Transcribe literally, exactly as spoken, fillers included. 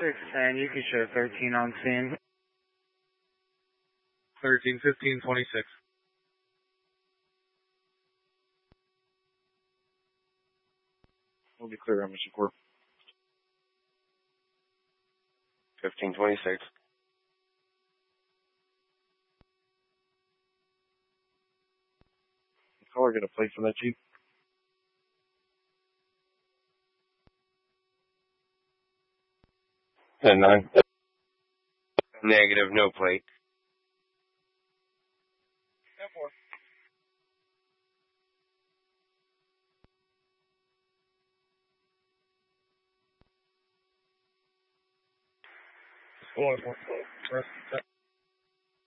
six ten, you can show thirteen on scene. thirteen fifteen twenty-six. We'll be clear on mission four. fifteen twenty-six. Caller get a plate for that Jeep? ten nine. Negative, no plate. ten four. Four, four, four.